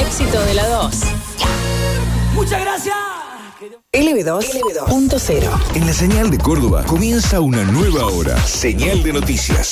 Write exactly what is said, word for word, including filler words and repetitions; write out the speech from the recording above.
éxito de la dos. Muchas gracias. L B dos punto cero. En la señal de Córdoba comienza una nueva hora. Señal de noticias.